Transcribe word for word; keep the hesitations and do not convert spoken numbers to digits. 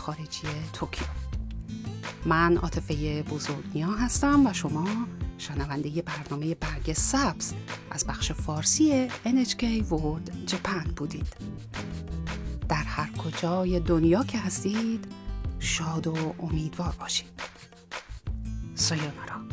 خارجی توکیو. من عاطفه بزرگنیا هستم و شما شنونده برنامه برگ سبز از بخش فارسی ان اچ کی World Japan بودید. در هر کجای دنیا که هستید شاد و امیدوار باشید. سایونارا.